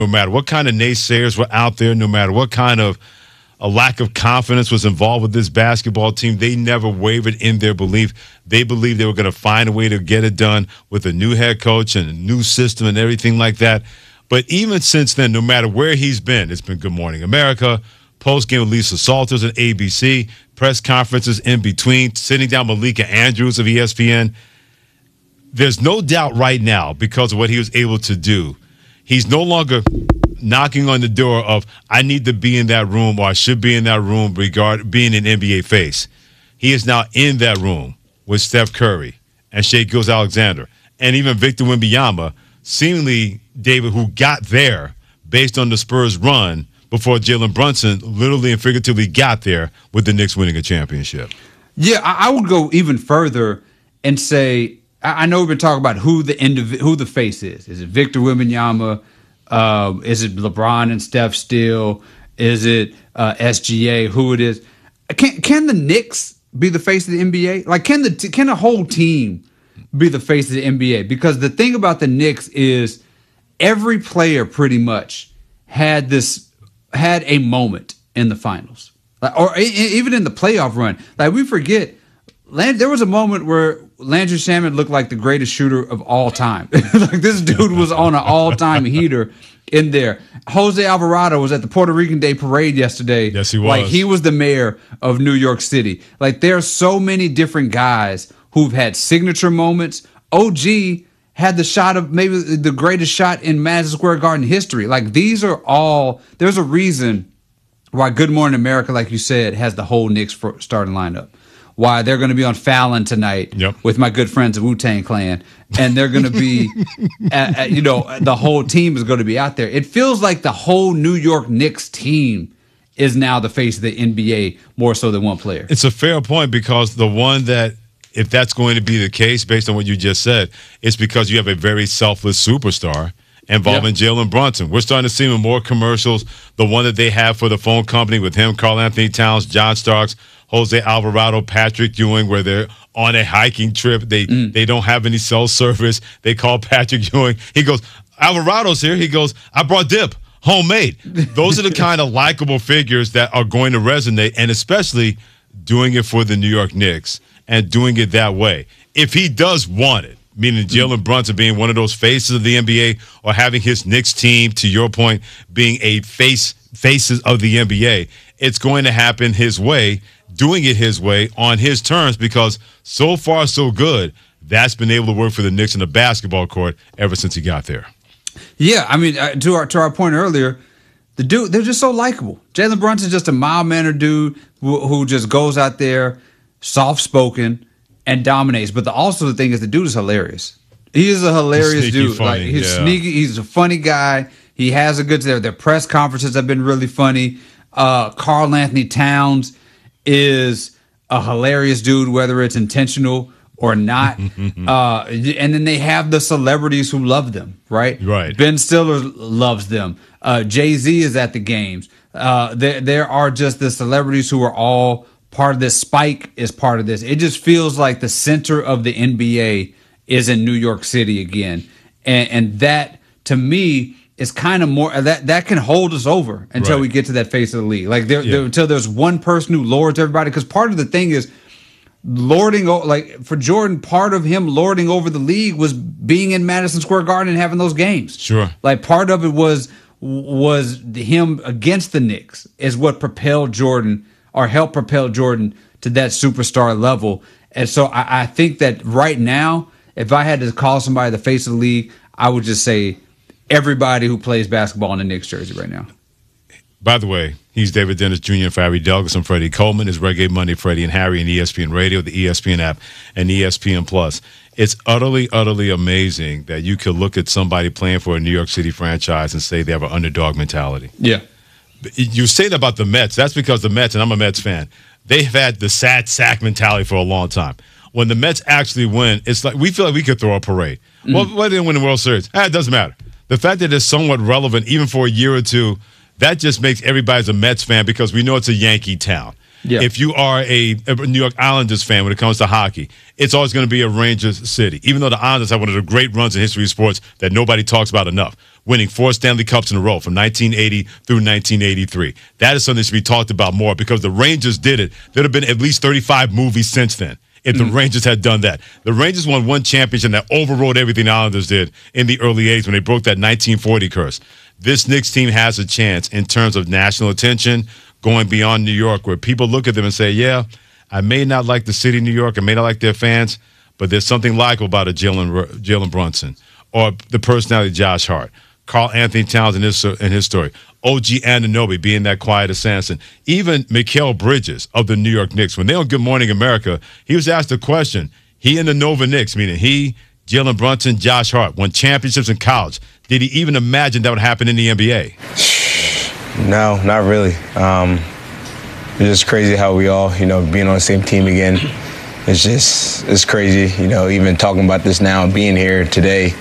No matter what kind of naysayers were out there, no matter what kind of a lack of confidence was involved with this basketball team, they never wavered in their belief. They believed they were going to find a way to get it done with a new head coach and a new system and everything like that. But even since then, no matter where he's been, it's been Good Morning America, post-game with Lisa Salters and ABC, press conferences in between, sitting down Malika Andrews of ESPN. There's no doubt right now, because of what he was able to do, he's no longer knocking on the door of, I need to be in that room, or I should be in that room, being an NBA face. He is now in that room with Steph Curry and Shai Gilgeous-Alexander and even Victor Wembanyama, seemingly, David, who got there based on the Spurs run before Jalen Brunson literally and figuratively got there with the Knicks winning a championship. Yeah, I would go even further and say, I know we've been talking about who the face is. Is it Victor Wembanyama? Is it LeBron and Steph still? Is it SGA? Who it is? Can the Knicks be the face of the NBA? Like, can the whole team be the face of the NBA? Because the thing about the Knicks is every player pretty much had a moment in the finals, or even in the playoff run. Like, we forget, there was a moment where Landry Shamet looked like the greatest shooter of all time. Like, this dude was on an all-time heater in there. Jose Alvarado was at the Puerto Rican Day Parade yesterday. Yes, he was. Like, he was the mayor of New York City. Like, there are so many different guys who've had signature moments. OG had the shot of maybe the greatest shot in Madison Square Garden history. Like, these are all, there's a reason why Good Morning America, like you said, has the whole Knicks starting lineup. Why they're going to be on Fallon tonight with my good friends of Wu-Tang Clan, and they're going to be, the whole team is going to be out there. It feels like the whole New York Knicks team is now the face of the NBA more so than one player. It's a fair point, because the one that, if that's going to be the case, based on what you just said, it's because you have a very selfless superstar involving Jalen Brunson. We're starting to see more commercials. The one that they have for the phone company with him, Karl Anthony Towns, John Starks, Jose Alvarado, Patrick Ewing, where they're on a hiking trip. They don't have any cell service. They call Patrick Ewing. He goes, Alvarado's here. He goes, I brought dip, homemade. Those are the kind of likable figures that are going to resonate, and especially doing it for the New York Knicks and doing it that way. If he does want it, meaning Jalen Brunson being one of those faces of the NBA, or having his Knicks team, to your point, being a faces of the NBA, it's going to happen his way, doing it his way on his terms, because so far so good. That's been able to work for the Knicks in the basketball court ever since he got there. Yeah, I mean, to our point earlier, the dude, they're just so likable. Jalen Brunson's just a mild-mannered dude who just goes out there, soft-spoken, and dominates. But also the thing is, the dude is hilarious. He is a hilarious dude. Funny, like, he's sneaky. He's a funny guy. He has a good. Their press conferences have been really funny. Karl Anthony Towns is a hilarious dude, whether it's intentional or not. And then they have the celebrities who love them, right? Right. Ben Stiller loves them. Jay-Z is at the games. There are just the celebrities who are all part of this. Spike is part of this. It just feels like the center of the NBA is in New York City again. And that, to me, is kind of more that can hold us over until we get to that face of the league. Like until there's one person who lords everybody. Because part of the thing is lording, like for Jordan, part of him lording over the league was being in Madison Square Garden and having those games. Sure. Like part of it was him against the Knicks is what propelled Jordan, or helped propel Jordan to that superstar level. And so I think that right now, if I had to call somebody the face of the league, I would just say everybody who plays basketball in the Knicks jersey right now. By the way, he's David Dennis Jr. and Harry Douglas. I'm Freddie Coleman. It's Reggae Monday, Freddie and Harry, and ESPN Radio, the ESPN app, and ESPN Plus. It's utterly, utterly amazing that you could look at somebody playing for a New York City franchise and say they have an underdog mentality. Yeah. You say that about the Mets. That's because the Mets, and I'm a Mets fan, they've had the sad sack mentality for a long time. When the Mets actually win, it's like we feel like we could throw a parade. Well, why didn't win the World Series? It doesn't matter. The fact that it's somewhat relevant, even for a year or two, that just makes everybody a Mets fan, because we know it's a Yankee town. Yeah. If you are a New York Islanders fan when it comes to hockey, it's always going to be a Rangers city. Even though the Islanders have one of the great runs in history of sports that nobody talks about enough, winning 4 Stanley Cups in a row from 1980 through 1983. That is something that should be talked about more because the Rangers did it. There'd have been at least 35 movies since then if the Rangers had done that. The Rangers won one championship that overrode everything the Islanders did in the early 80s when they broke that 1940 curse. This Knicks team has a chance in terms of national attention going beyond New York, where people look at them and say, yeah, I may not like the city of New York, I may not like their fans, but there's something likable about a Jalen Brunson or the personality of Josh Hart, Karl Anthony Towns in his story, OG Anunoby being that quiet assassin, even Mikal Bridges of the New York Knicks. When they on Good Morning America, he was asked a question. He and the Nova Knicks, meaning he, Jalen Brunson, Josh Hart, won championships in college. Did he even imagine that would happen in the NBA? No, not really. It's just crazy how we all, being on the same team again. It's crazy, even talking about this now and being here today.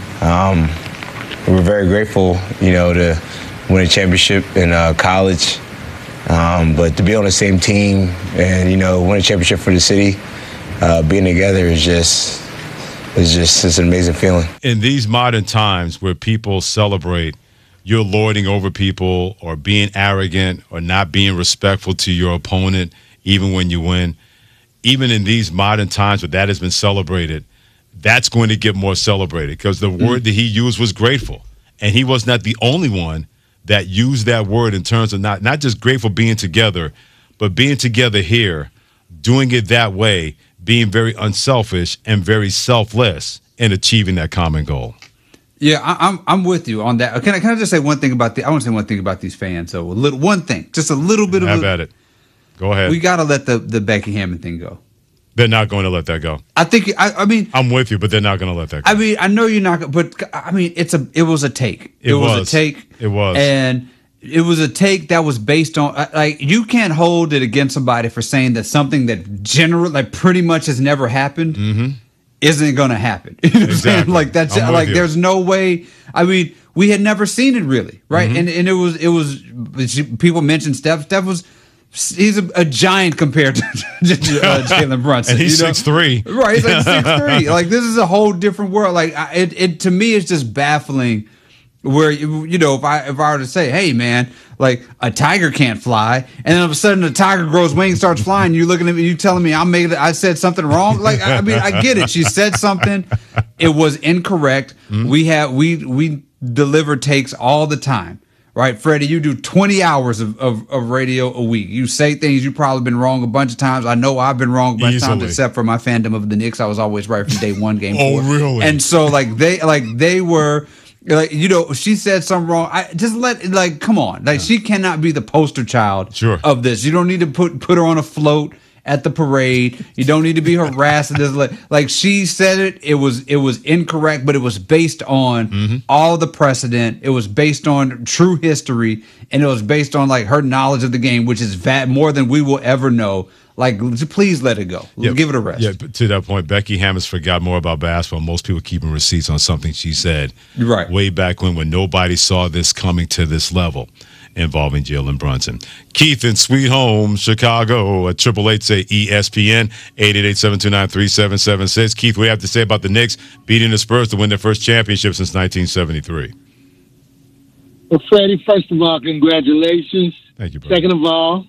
We're very grateful, to win a championship in college. But to be on the same team and, win a championship for the city, being together is just it's an amazing feeling. In these modern times where people celebrate you're lording over people or being arrogant or not being respectful to your opponent, even when you win, even in these modern times where that has been celebrated, that's going to get more celebrated because the word that he used was grateful. And he was not the only one that used that word in terms of not just grateful being together, but being together here, doing it that way, being very unselfish and very selfless in achieving that common goal. Yeah, I'm with you on that. Can I just say one thing about I want to say one thing about these fans. So one thing, just a little bit of. Have at it. Go ahead. We got to let the Becky Hammon thing go. They're not going to let that go. I think. I mean, I'm with you, but they're not going to let that go. I mean, I know you're not, but I mean, it was a take. It was a take. It was, and it was a take that was based on like you can't hold it against somebody for saying that something that pretty much has never happened. Isn't going to happen. You know what I'm saying? Like that's like there's no way. I mean, we had never seen it really, right? And it was people mentioned Steph. He's a giant compared to Jalen Brunson. And he's 6'3". Right, he's like 6'3". Like this is a whole different world. Like it to me it's just baffling. Where if I were to say, hey man, like a tiger can't fly, and then all of a sudden the tiger grows wings, starts flying, you looking at me, you telling me I said something wrong? Like I mean, I get it. She said something, it was incorrect. We deliver takes all the time, right? Freddie, you do 20 hours of radio a week. You say things you've probably been wrong a bunch of times. I know I've been wrong a bunch of times, except for my fandom of the Knicks. I was always right from day one, game 4. Oh, really? And so they were. Like she said something wrong. Come on. Like she cannot be the poster child of this. You don't need to put her on a float at the parade. You don't need to be harassed. Like she said it. It was incorrect, but it was based on all the precedent. It was based on true history, and it was based on like her knowledge of the game, which is more than we will ever know. Like, please let it go. Give it a rest. Yeah, to that point, Becky Hammon's forgot more about basketball. Most people keeping receipts on something she said way back when nobody saw this coming to this level involving Jalen Brunson. Keith in Sweet Home, Chicago, at 888-ESPN, 888-729-3776. Keith, what do you have to say about the Knicks beating the Spurs to win their first championship since 1973? Well, Freddie, first of all, congratulations. Thank you, brother. Second of all,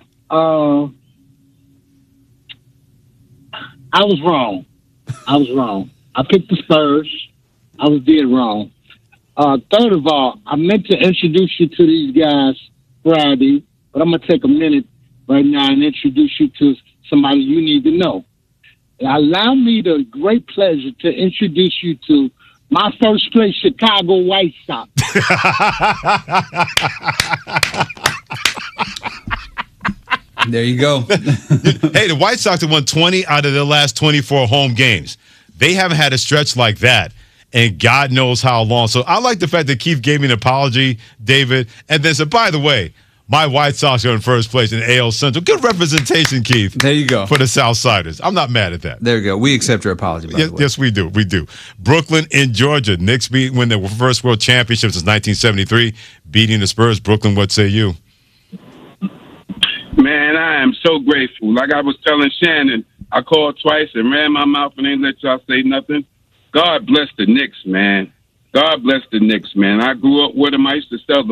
I was wrong. I picked the Spurs. I was dead wrong. Third of all, I meant to introduce you to these guys Friday, but I'm going to take a minute right now and introduce you to somebody you need to know. Allow me the great pleasure to introduce you to my first place Chicago White Sox. There you go. Hey, the White Sox have won 20 out of their last 24 home games. They haven't had a stretch like that, and God knows how long. So I like the fact that Keith gave me an apology, David, and then said, by the way, my White Sox are in first place in AL Central. Good representation, Keith. There you go. For the Southsiders. I'm not mad at that. There you go. We accept your apology, by the way. Yes, we do. We do. Brooklyn in Georgia. Knicks win their first world championship since 1973, beating the Spurs. Brooklyn, what say you? Man, I am so grateful. Like I was telling Shannon, I called twice and ran my mouth and ain't let y'all say nothing. God bless the Knicks, man. God bless the Knicks, man. I grew up with them. I used to sell the